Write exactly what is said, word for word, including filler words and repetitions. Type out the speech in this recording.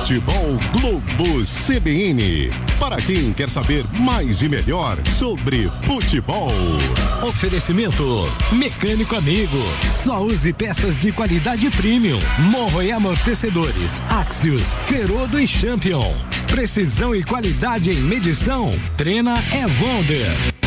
Futebol Globo C B N. Para quem quer saber mais e melhor sobre futebol. Oferecimento Mecânico Amigo. Só use peças de qualidade premium. Morro e amortecedores. Axios, Ferodo e Champion. Precisão e qualidade em medição. Trena é Wonder.